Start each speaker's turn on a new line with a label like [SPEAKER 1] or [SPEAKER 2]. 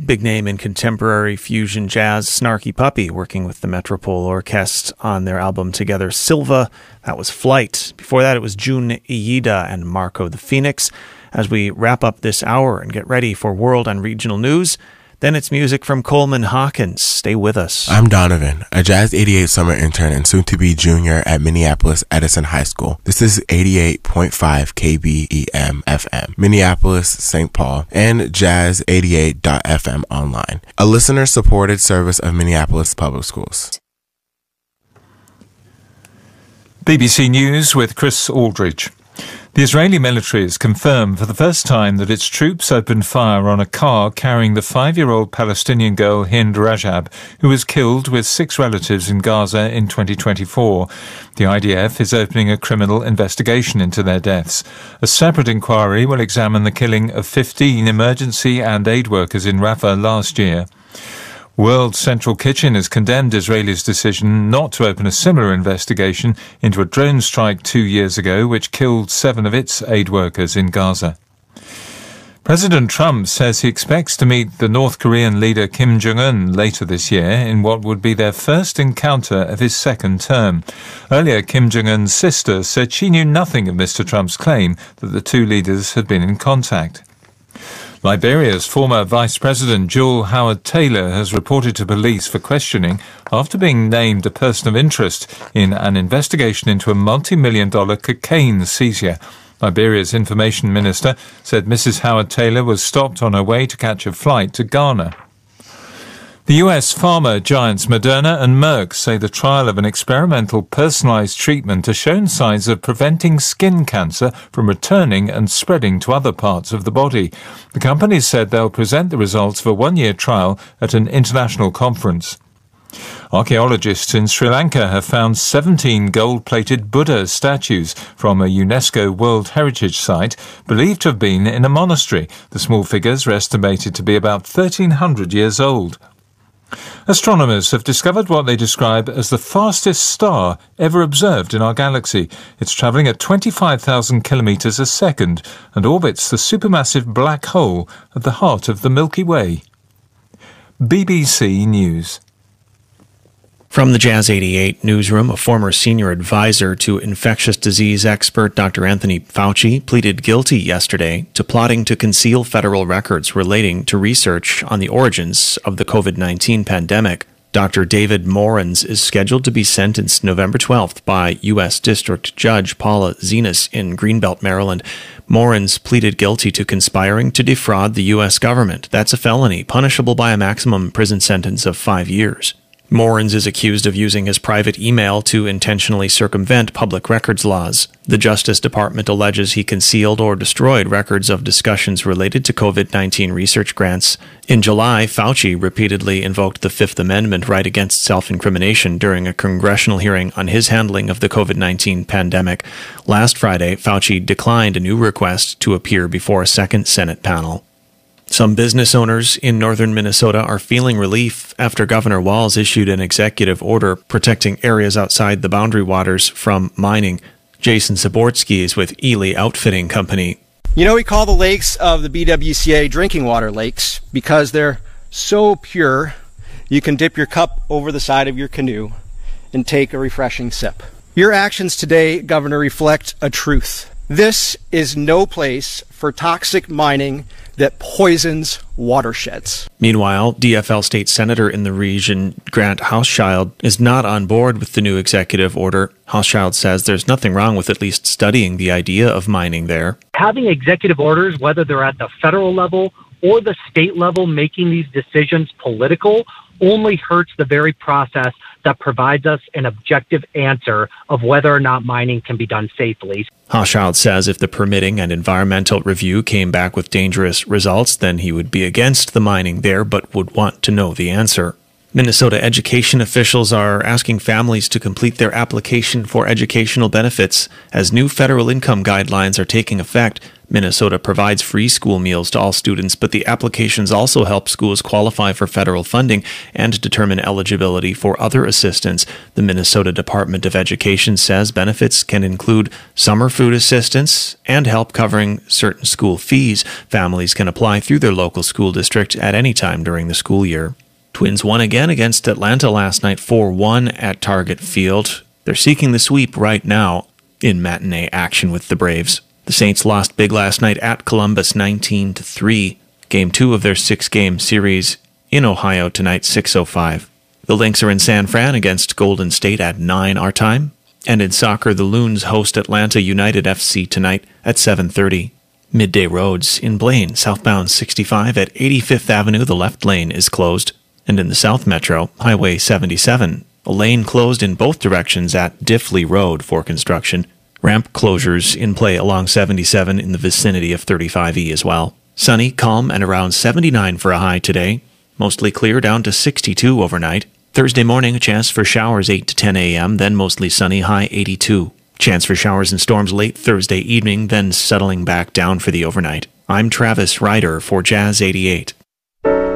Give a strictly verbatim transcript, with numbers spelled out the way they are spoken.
[SPEAKER 1] big name in contemporary fusion jazz, Snarky Puppy, working with the Metropole Orchestre on their album Together Silva. That was Flight. Before that, it was Jun Iida and Marco the Phoenix. As we wrap up this hour and get ready for world and regional news, then it's music from Coleman Hawkins. Stay with us.
[SPEAKER 2] I'm Donovan, a Jazz eighty-eight summer intern and soon-to-be junior at Minneapolis Edison High School. This is eighty-eight point five K B E M F M, Minneapolis, Saint Paul, and Jazz eighty-eight dot F M online, a listener-supported service of Minneapolis Public Schools.
[SPEAKER 3] B B C News with Chris Aldridge. The Israeli military has confirmed for the first time that its troops opened fire on a car carrying the five-year-old Palestinian girl Hind Rajab, who was killed with six relatives in Gaza in twenty twenty-four. The I D F is opening a criminal investigation into their deaths. A separate inquiry will examine the killing of fifteen emergency and aid workers in Rafah last year. World Central Kitchen has condemned Israel's decision not to open a similar investigation into a drone strike two years ago which killed seven of its aid workers in Gaza. President Trump says he expects to meet the North Korean leader Kim Jong-un later this year in what would be their first encounter of his second term. Earlier, Kim Jong-un's sister said she knew nothing of Mister Trump's claim that the two leaders had been in contact. Liberia's former Vice President Jewel Howard Taylor has reported to police for questioning after being named a person of interest in an investigation into a multi-million dollar cocaine seizure. Liberia's information minister said Missus Howard Taylor was stopped on her way to catch a flight to Ghana. The U S pharma giants Moderna and Merck say the trial of an experimental personalized treatment has shown signs of preventing skin cancer from returning and spreading to other parts of the body. The companies said they'll present the results of a one-year trial at an international conference. Archaeologists in Sri Lanka have found seventeen gold-plated Buddha statues from a UNESCO World Heritage Site believed to have been in a monastery. The small figures are estimated to be about thirteen hundred years old. Astronomers have discovered what they describe as the fastest star ever observed in our galaxy. It's travelling at twenty-five thousand kilometres a second and orbits the supermassive black hole at the heart of the Milky Way. B B C News.
[SPEAKER 1] From the Jazz eighty-eight newsroom, a former senior advisor to infectious disease expert Doctor Anthony Fauci pleaded guilty yesterday to plotting to conceal federal records relating to research on the origins of the COVID nineteen pandemic. Doctor David Morans is scheduled to be sentenced November twelfth by U S District Judge Paula Zenas in Greenbelt, Maryland. Morans pleaded guilty to conspiring to defraud the U S government. That's a felony, punishable by a maximum prison sentence of five years. Morans is accused of using his private email to intentionally circumvent public records laws. The Justice Department alleges he concealed or destroyed records of discussions related to COVID nineteen research grants. In July, Fauci repeatedly invoked the Fifth Amendment right against self-incrimination during a congressional hearing on his handling of the COVID nineteen pandemic. Last Friday, Fauci declined a new request to appear before a second Senate panel. Some business owners in northern Minnesota are feeling relief after Governor Walz issued an executive order protecting areas outside the boundary waters from mining. Jason Zaborski is with Ely Outfitting Company.
[SPEAKER 4] You know, we call the lakes of the B W C A drinking water lakes because they're so pure you can dip your cup over the side of your canoe and take a refreshing sip. Your actions today, Governor, reflect a truth. This is no place for toxic mining that poisons watersheds.
[SPEAKER 1] Meanwhile, D F L state senator in the region, Grant Hauschild, is not on board with the new executive order. Hauschild says there's nothing wrong with at least studying the idea of mining there.
[SPEAKER 5] Having executive orders, whether they're at the federal level or the state level, making these decisions political, only hurts the very process that provides us an objective answer of whether or not mining can be done safely.
[SPEAKER 1] Hauschild says if the permitting and environmental review came back with dangerous results, then he would be against the mining there, but would want to know the answer. Minnesota education officials are asking families to complete their application for educational benefits as new federal income guidelines are taking effect. Minnesota provides free school meals to all students, but the applications also help schools qualify for federal funding and determine eligibility for other assistance. The Minnesota Department of Education says benefits can include summer food assistance and help covering certain school fees. Families can apply through their local school district at any time during the school year. Twins won again against Atlanta last night four one at Target Field. They're seeking the sweep right now in matinee action with the Braves. The Saints lost big last night at Columbus nineteen to three. Game two of their six-game series in Ohio tonight, six oh five. The Lynx are in San Fran against Golden State at nine our time. And in soccer, the Loons host Atlanta United F C tonight at seven thirty. Midday roads in Blaine, southbound sixty-five at eighty-fifth Avenue, the left lane is closed. And in the South Metro, Highway seventy-seven, a lane closed in both directions at Diffley Road for construction. Ramp closures in play along seventy-seven in the vicinity of thirty-five E as well. Sunny, calm, and around seventy-nine for a high today. Mostly clear down to sixty-two overnight. Thursday morning, a chance for showers eight to ten a.m., then mostly sunny, high eighty-two. Chance for showers and storms late Thursday evening, then settling back down for the overnight. I'm Travis Ryder for Jazz eighty-eight.